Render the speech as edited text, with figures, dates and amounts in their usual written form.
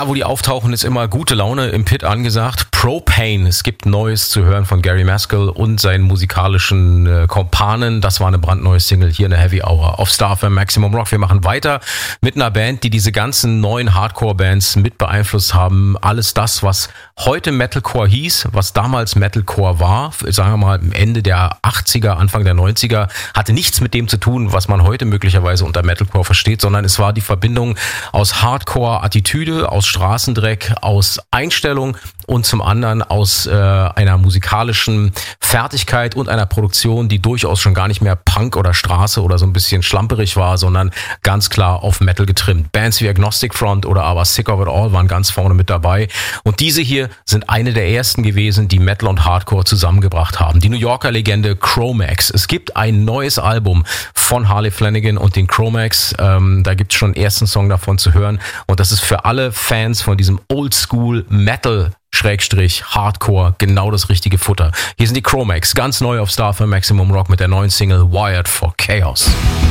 Da, wo die auftauchen, ist immer gute Laune im Pit angesagt. Propane, es gibt Neues zu hören von Gary Maskell und seinen musikalischen Kompanen. Das war eine brandneue Single hier in der Heavy Hour auf Star FM Maximum Rock. Wir machen weiter mit einer Band, die diese ganzen neuen Hardcore-Bands mit beeinflusst haben. Alles das, was heute Metalcore hieß, was damals Metalcore war, sagen wir mal Ende der 80er, Anfang der 90er, hatte nichts mit dem zu tun, was man heute möglicherweise unter Metalcore versteht, sondern es war die Verbindung aus Hardcore-Attitüde, aus Straßendreck, aus Einstellung und zum anderen aus einer musikalischen Fertigkeit und einer Produktion, die durchaus schon gar nicht mehr Punk oder Straße oder so ein bisschen schlamperig war, sondern ganz klar auf Metal getrimmt. Bands wie Agnostic Front oder aber Sick of It All waren ganz vorne mit dabei. Und diese hier sind eine der ersten gewesen, die Metal und Hardcore zusammengebracht haben. Die New Yorker Legende Cro-Mags. Es gibt ein neues Album von Harley Flanagan und den Cro-Mags. Da gibt es schon einen ersten Song davon zu hören. Und das ist für alle Fans von diesem Oldschool Metal Hardcore genau das richtige Futter. Hier sind die Cro-Mags, ganz neu auf Star FM Maximum Rock mit der neuen Single Wired for Chaos.